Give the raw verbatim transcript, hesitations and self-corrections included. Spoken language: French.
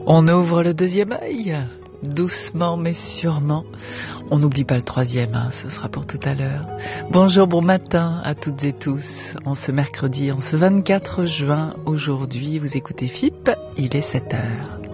On ouvre le deuxième œil, doucement mais sûrement. On n'oublie pas le troisième, hein, ce sera pour tout à l'heure. Bonjour, bon matin à toutes et tous. En ce mercredi, en ce vingt-quatre juin, aujourd'hui, vous écoutez F I P, il est sept heures.